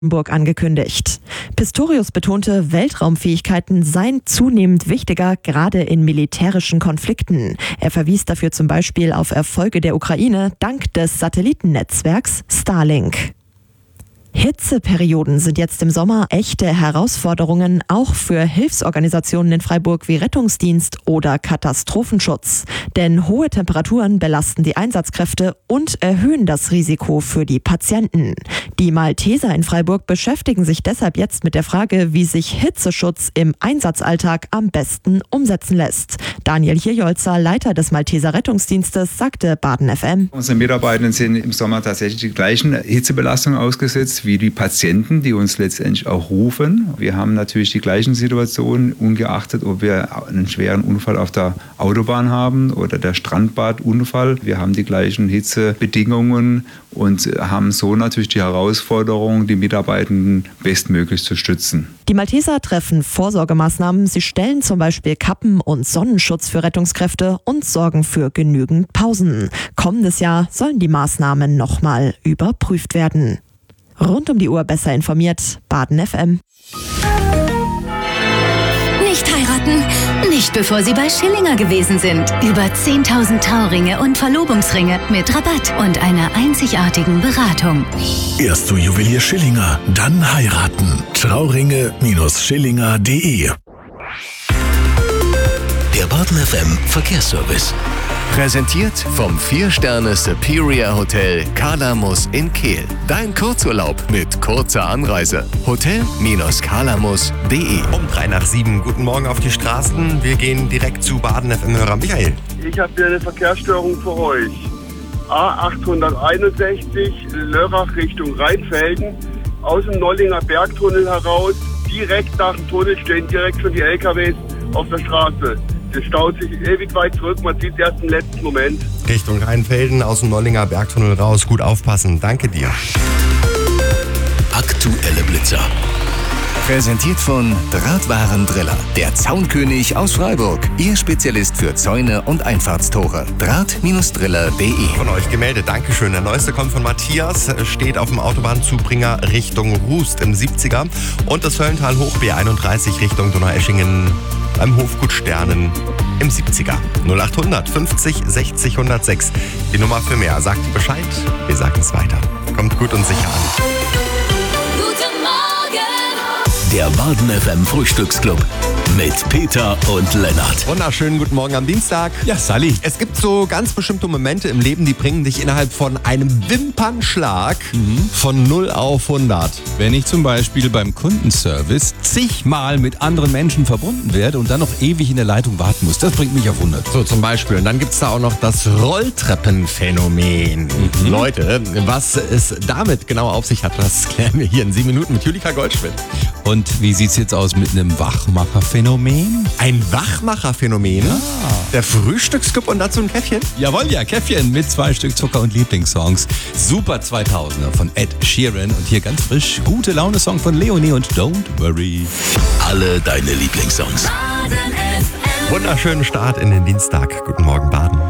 Brandenburg angekündigt. Pistorius betonte, Weltraumfähigkeiten seien zunehmend wichtiger, gerade in militärischen Konflikten. Er verwies dafür zum Beispiel auf Erfolge der Ukraine dank des Satellitennetzwerks Starlink. Hitzeperioden sind jetzt im Sommer echte Herausforderungen, auch für Hilfsorganisationen in Freiburg wie Rettungsdienst oder Katastrophenschutz. Denn hohe Temperaturen belasten die Einsatzkräfte und erhöhen das Risiko für die Patienten. Die Malteser in Freiburg beschäftigen sich deshalb jetzt mit der Frage, wie sich Hitzeschutz im Einsatzalltag am besten umsetzen lässt. Daniel Hirjolzer, Leiter des Malteser Rettungsdienstes, sagte Baden FM. Unsere Mitarbeiter sind im Sommer tatsächlich die gleichen Hitzebelastungen ausgesetzt wie die Patienten, die uns letztendlich auch rufen. Wir haben natürlich die gleichen Situationen, ungeachtet, ob wir einen schweren Unfall auf der Autobahn haben oder der Strandbadunfall. Wir haben die gleichen Hitzebedingungen und haben so natürlich die Herausforderung, die Mitarbeitenden bestmöglich zu stützen. Die Malteser treffen Vorsorgemaßnahmen. Sie stellen zum Beispiel Kappen und Sonnenschutz für Rettungskräfte und sorgen für genügend Pausen. Kommendes Jahr sollen die Maßnahmen nochmal überprüft werden. Rund um die Uhr besser informiert, Baden FM. Nicht heiraten, nicht bevor Sie bei Schillinger gewesen sind. Über 10.000 Trauringe und Verlobungsringe mit Rabatt und einer einzigartigen Beratung. Erst zu Juwelier Schillinger, dann heiraten. Trauringe-Schillinger.de. Der Baden FM Verkehrsservice. Präsentiert vom 4-Sterne Superior Hotel Calamus in Kehl. Dein Kurzurlaub mit kurzer Anreise. Hotel-Calamus.de. Um 6:03. Guten Morgen auf die Straßen. Wir gehen direkt zu Baden FM-Hörer Michael. Ich habe hier eine Verkehrsstörung für euch. A861 Lörrach Richtung Rheinfelden. Aus dem Nollinger Bergtunnel heraus. Direkt nach dem Tunnel stehen direkt schon die LKWs auf der Straße. Das staut sich ewig weit zurück, man sieht es erst im letzten Moment. Richtung Rheinfelden, aus dem Nollinger Bergtunnel raus. Gut aufpassen. Danke dir. Aktuelle Blitzer. Präsentiert von Drahtwarendriller. Der Zaunkönig aus Freiburg. Ihr Spezialist für Zäune und Einfahrtstore. Draht-Driller.de. Von euch gemeldet. Dankeschön. Der neueste kommt von Matthias. Steht auf dem Autobahnzubringer Richtung Rust im 70er. Und das Höllental hoch B31 Richtung Donaueschingen beim Hofgut Sternen im 70er. 0800 50 60 106. Die Nummer für mehr. Sagt Bescheid. Wir sagen es weiter. Kommt gut und sicher an. Der Baden FM Frühstücksclub mit Peter und Lennart. Wunderschönen guten Morgen am Dienstag. Ja, Sally. Es gibt so ganz bestimmte Momente im Leben, die bringen dich innerhalb von einem Wimpernschlag von 0 auf 100. Wenn ich zum Beispiel beim Kundenservice zigmal mit anderen Menschen verbunden werde und dann noch ewig in der Leitung warten muss, das bringt mich auf 100. So zum Beispiel. Und dann gibt es da auch noch das Rolltreppenphänomen. Leute, was es damit genau auf sich hat, das klären wir hier in 7 Minuten mit Julika Goldschmidt. Und wie sieht's jetzt aus mit einem Wachmacherphänomen? Ein Wachmacherphänomen? Ja. Der Frühstücksclub und dazu ein Käffchen? Jawohl, ja, Käffchen mit 2 Stück Zucker und Lieblingssongs. Super 2000er von Ed Sheeran und hier ganz frisch gute Laune-Song von Leonie und Don't Worry. Alle deine Lieblingssongs. Wunderschönen Start in den Dienstag. Guten Morgen, Baden.